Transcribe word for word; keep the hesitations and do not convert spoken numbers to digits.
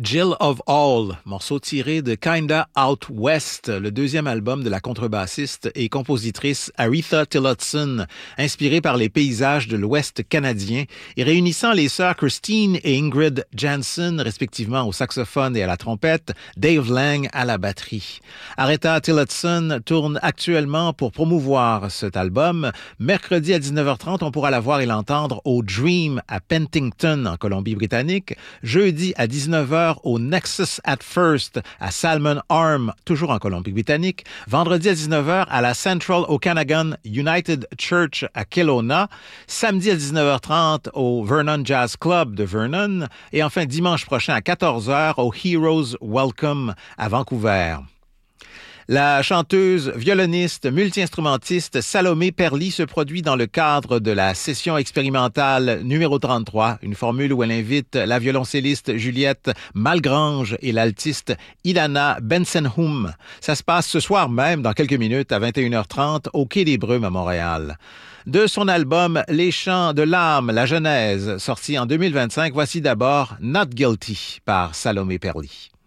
Jill of All, morceau tiré de Kinda Out West, le deuxième album de la contrebassiste et compositrice Aretha Tillotson, inspiré par les paysages de l'Ouest canadien et réunissant les sœurs Christine et Ingrid Jansen, respectivement au saxophone et à la trompette, Dave Lang à la batterie. Aretha Tillotson tourne actuellement pour promouvoir cet album. Mercredi à dix-neuf heures trente, on pourra la voir et l'entendre au Dream à Penticton, en Colombie-Britannique. Jeudi à dix-neuf heures au Nexus at First à Salmon Arm, toujours en Colombie-Britannique. Vendredi à dix-neuf heures à la Central Okanagan United Church à Kelowna. Samedi à dix-neuf heures trente au Vernon Jazz Club de Vernon. Et enfin dimanche prochain à quatorze heures au Heroes Welcome à Vancouver. La chanteuse, violoniste, multi-instrumentiste Salomé Perly se produit dans le cadre de la session expérimentale numéro trente-trois, une formule où elle invite la violoncelliste Juliette Malgrange et l'altiste Ilana Bensenhum. Ça se passe ce soir même, dans quelques minutes, à vingt et une heures trente, au Quai des Brumes à Montréal. De son album Les Chants de l'âme, la Genèse, sorti en deux mille vingt-cinq, voici d'abord Not Guilty par Salomé Perly.